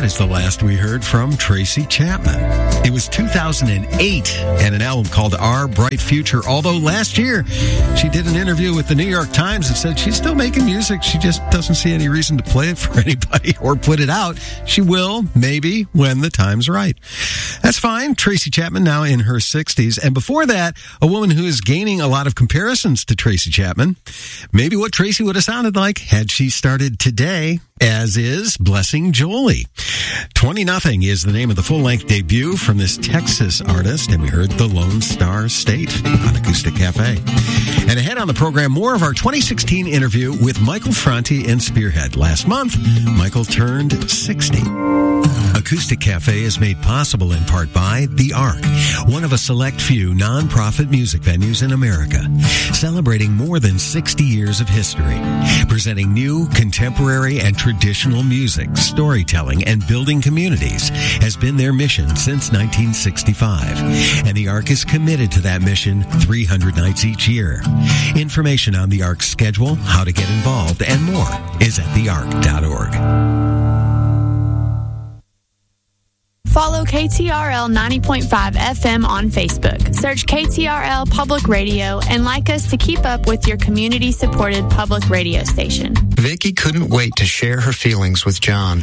is the last we heard from Tracy Chapman. It was 2008 and an album called Our Bright Future. Although last year she did an interview with the New York Times and said she's still making music. She just doesn't see any reason to play it for anybody or put it out. She will, maybe, when the time's right. That's fine. Tracy Chapman now in her 60s. And before that, a woman who is gaining a lot of comparisons to Tracy Chapman. Maybe what Tracy would have sounded like had she started today, as is Blessing Jolie. 20-0 is the name of the full-length debut from this Texas artist, and we heard The Lone Star State on Acoustic Cafe. And ahead on the program, more of our 2016 interview with Michael Franti and Spearhead. Last month, Michael turned 60. Acoustic Cafe is made possible in part by The Ark, one of a select few non-profit music venues in America, celebrating more than 60 years of history, presenting new, contemporary, and traditional music, storytelling, and building communities has been their mission since 1965. And The Ark is committed to that mission 300 nights each year. Information on The Ark's schedule, how to get involved, and more is at theark.org. Follow KTRL 90.5 FM on Facebook. Search KTRL Public Radio and like us to keep up with your community-supported public radio station. Vicky couldn't wait to share her feelings with John.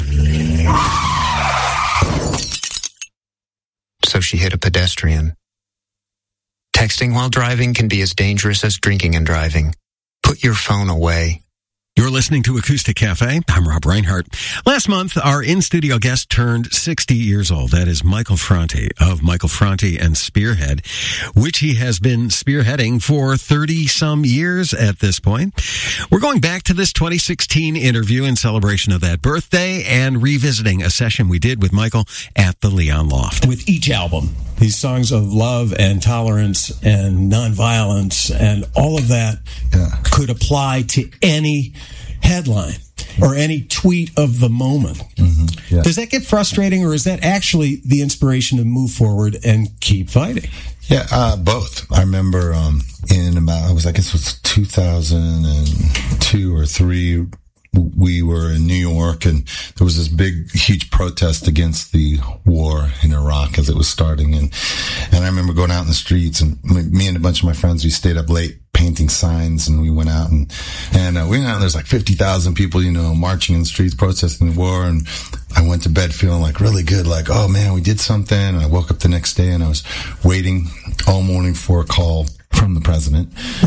So she hit a pedestrian. Texting while driving can be as dangerous as drinking and driving. Put your phone away. You're listening to Acoustic Cafe. I'm Rob Reinhart. Last month, our in-studio guest turned 60 years old. That is Michael Franti of Michael Franti and Spearhead, which he has been spearheading for 30-some years at this point. We're going back to this 2016 interview in celebration of that birthday and revisiting a session we did with Michael at the Leon Loft. With each album, these songs of love and tolerance and nonviolence and all of that could apply to any headline or any tweet of the moment. Mm-hmm. Yeah. Does that get frustrating, or is that actually the inspiration to move forward and keep fighting? Yeah, both. I remember I guess it was 2002 or 3, we were in New York, and there was this big, huge protest against the war in Iraq as it was starting. And I remember going out in the streets, and me and a bunch of my friends, we stayed up late painting signs, and we went out and there's like 50,000 people, marching in the streets, protesting the war. And I went to bed feeling like really good, like, oh man, we did something. And I woke up the next day and I was waiting all morning for a call from the president.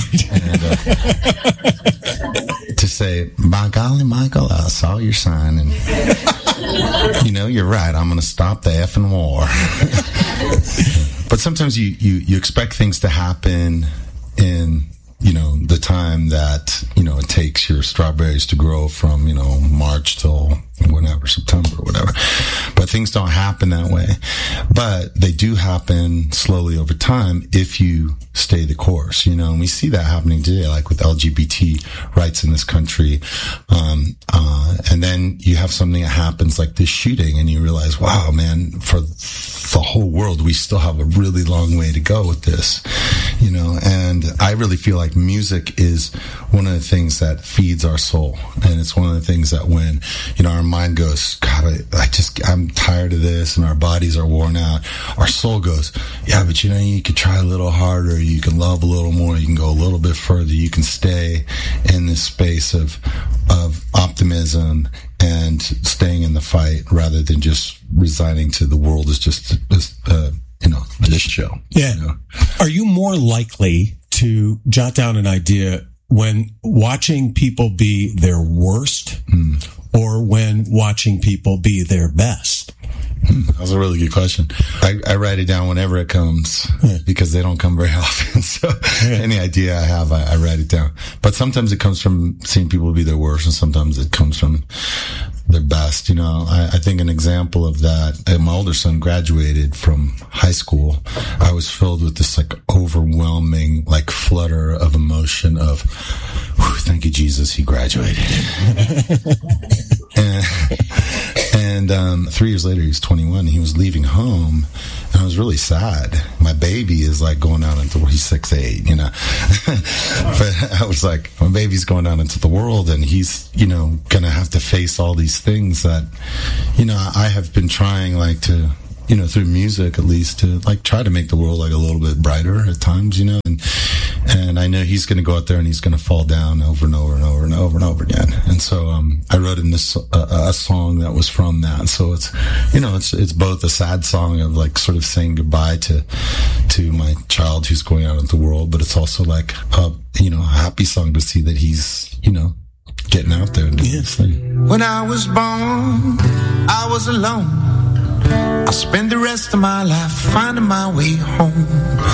And, to say, by golly, Michael, I saw your sign, and you're right, I'm going to stop the effing war. But sometimes you expect things to happen in the time that it takes your strawberries to grow from March till whenever, September or whatever. But things don't happen that way. But they do happen slowly over time if you stay the course, and we see that happening today, like with LGBT rights in this country. And then you have something that happens like this shooting, and you realize, wow, man, for the whole world, we still have a really long way to go with this, and I really feel like music is one of the things that feeds our soul. And it's one of the things that when, our mind goes, God, I'm tired of this, and our bodies are worn out, our soul goes, yeah, but you could try a little harder, you can love a little more, you can go a little bit further, you can stay in this space of optimism and staying in the fight rather than just resigning to the world as just this show. Yeah. Are you more likely to jot down an idea when watching people be their worst or when watching people be their best? That was a really good question. I write it down whenever it comes because they don't come very often. So any idea I have, I write it down. But sometimes it comes from seeing people be their worst, and sometimes it comes from their best. I think an example of that, my older son graduated from high school. I was filled with this overwhelming flutter of emotion of, thank you, Jesus, he graduated. and And 3 years later, he was 21. He was leaving home, and I was really sad. My baby is like going out into he's 6'8", you know. But I was like, my baby's going out into the world, and he's, you know, gonna have to face all these things that, you know, I have been trying like to, you know, through music at least, to like try to make the world like a little bit brighter at times, you know. And I know he's going to go out there and he's going to fall down over and over and over and over and over again. And so I wrote in this a song that was from that. So it's, you know, it's both a sad song of like sort of saying goodbye to my child who's going out into the world, but it's also like a, you know, a happy song to see that he's, you know, getting out there and doing this thing. When I was born, I was alone. I spent the rest of my life finding my way home.